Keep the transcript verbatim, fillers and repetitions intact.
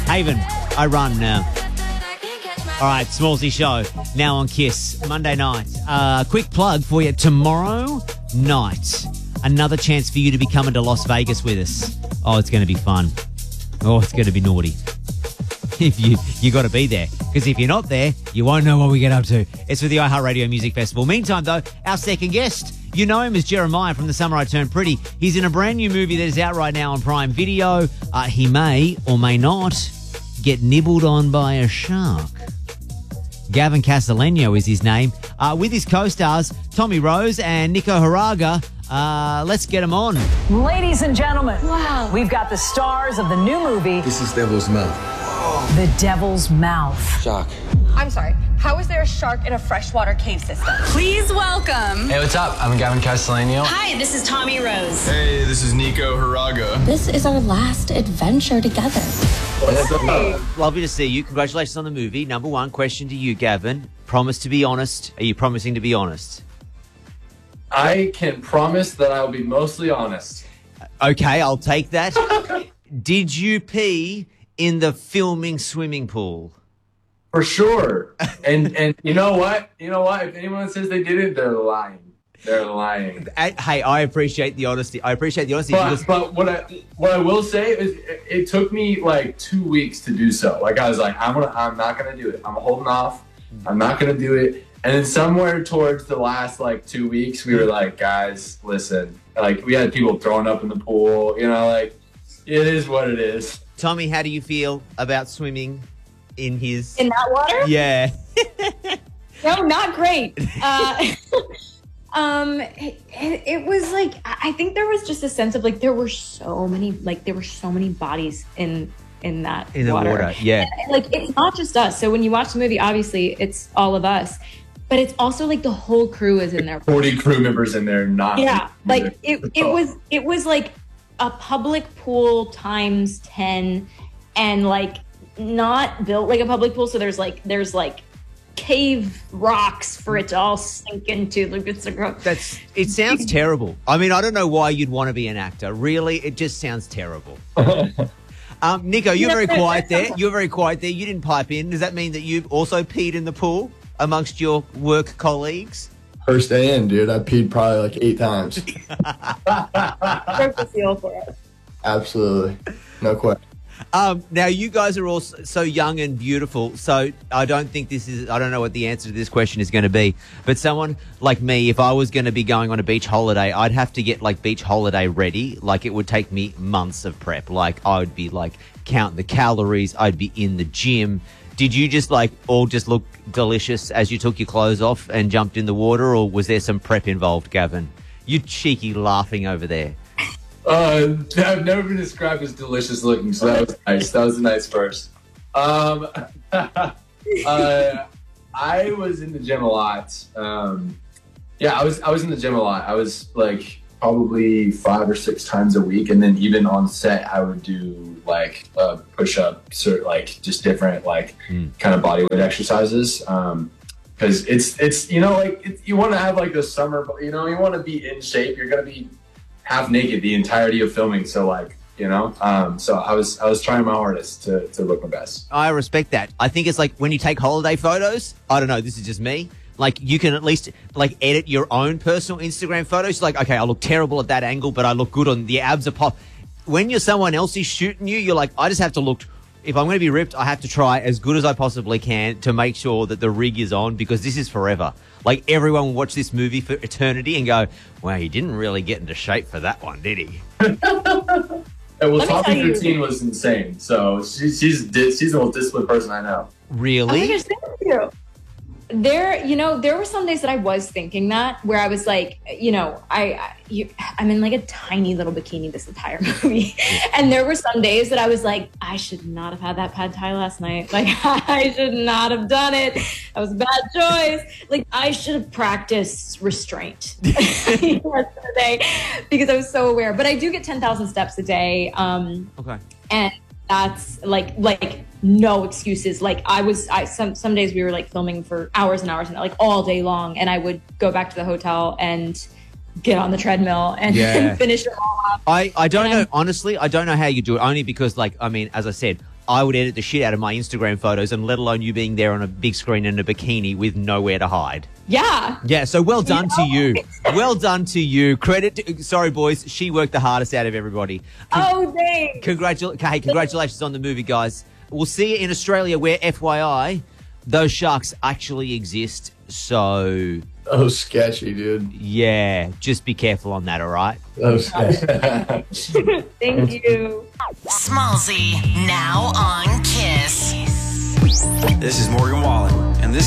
Haven, I run now. All right, Smallsy Show, now on Kiss, Monday night. Uh, quick plug for you. Tomorrow night, another chance for you to be coming to Las Vegas with us. Oh, it's going to be fun. Oh, it's going to be naughty. If you you got to be there, because if you're not there, you won't know what we get up to. It's for the iHeartRadio Music Festival. Meantime, though, our second guest, you know him as Jeremiah from The Summer I Turned Pretty. He's in a brand new movie that is out right now on Prime Video. Uh, he may or may not get nibbled on by a shark. Gavin Castellano is his name. Uh, with his co-stars, Tommy Rose and Nico Haraga. Uh, let's get him on. Ladies and gentlemen, wow, we've got the stars of the new movie. This is Devil's Mouth. The Devil's Mouth. Shark. I'm sorry. How is there a shark in a freshwater cave system? Please welcome. Hey, what's up? I'm Gavin Castellano. Hi, this is Tommy Rose. Hey, this is Nico Haraga. This is our last adventure together. Lovely to see you. Congratulations on the movie. Number one question to you, Gavin. Promise to be honest. Are you promising to be honest? I can promise that I'll be mostly honest. Okay, I'll take that. Did you pee in the filming swimming pool? For sure. And and you know what? You know what? If anyone says they didn't, they're lying. They're lying. Hey, I appreciate the honesty. I appreciate the honesty. But, because- but what I what I will say is, it, it took me like two weeks to do so. Like I was like, I'm gonna, I'm not gonna do it. I'm holding off. I'm not gonna do it. And then somewhere towards the last like two weeks, we were like, guys, listen. Like we had people throwing up in the pool. You know, like it is what it is. Tommy, how do you feel about swimming in his... In that water? Yeah. No, not great. Uh, um, it, it was like, I think there was just a sense of like, there were so many, like there were so many bodies in in that in the water. water, yeah. And, like, it's not just us. So when you watch the movie, obviously it's all of us, but it's also like the whole crew is in there. forty crew members in there, not... Yeah, like it, it was, it was like a public pool times ten, and like not built like a public pool. So there's like, there's like cave rocks for it to all sink into. Like it's a gross. That's, it sounds terrible. I mean, I don't know why you'd want to be an actor. Really, it just sounds terrible. um, Nico, you're very quiet there. You're very quiet there. You didn't pipe in. Does that mean that you've also peed in the pool amongst your work colleagues? First day in, dude. I peed probably like eight times. Absolutely. No question. Um, now, you guys are all so young and beautiful, so I don't think this is, I don't know what the answer to this question is going to be, but someone like me, if I was going to be going on a beach holiday, I'd have to get, like, beach holiday ready. Like, it would take me months of prep. Like, I would be, like, counting the calories. I'd be in the gym. Did you just, like, all just look delicious as you took your clothes off and jumped in the water, or was there some prep involved, Gavin? You cheeky laughing over there. Uh, I've never been described as delicious looking, so that was nice. That was a nice first. Um, uh, I was in the gym a lot. Um, yeah, I was I was in the gym a lot. I was like probably five or six times a week, and then even on set, I would do like uh, push-ups or like just different like mm. kind of body weight exercises. Um, because it's it's you know like it, you want to have like the summer, you know, you want to be in shape. You're gonna be half naked the entirety of filming, so like you know um so i was i was trying my hardest to to look my best. I respect that. I think it's like when you take holiday photos, I don't know, this is just me, like you can at least like edit your own personal Instagram photos. Like, okay, I look terrible at that angle, but I look good on the abs are pop. When you're someone else is shooting you, you're like, I just have to look, if I'm going to be ripped, I have to try as good as I possibly can to make sure that the rig is on, because this is forever. Like, everyone will watch this movie for eternity and go, wow, he didn't really get into shape for that one, did he? Well, Tommy's routine was insane. So she, she's she's the most disciplined person I know. Really? Oh my gosh, thank you. There, you know, there were some days that I was thinking that, where I was like, you know, I, I you, I'm in like a tiny little bikini this entire movie, and there were some days that I was like, I should not have had that pad thai last night. Like, I should not have done it. That was a bad choice. Like, I should have practiced restraint yesterday because I was so aware. But I do get ten thousand steps a day. Um, okay. And that's like like no excuses. Like I was I some some days we were like filming for hours and hours and like all day long, and I would go back to the hotel and get on the treadmill and, yeah. and finish it all up. I, I don't and know, I'm, honestly, I don't know how you do it, only because, like, I mean, as I said, I would edit the shit out of my Instagram photos, and let alone you being there on a big screen in a bikini with nowhere to hide. Yeah. Yeah, so well done You to you. know? Well done to you. Credit to, sorry, boys, she worked the hardest out of everybody. Con- Oh, thanks. Congratu- hey, congratulations on the movie, guys. We'll see you in Australia where, F Y I, those sharks actually exist. So, Oh, sketchy, dude. yeah, just be careful on that, all right? Oh, sketchy. Thank you. Smallsy, now on Kiss. This is Morgan Wallen, and this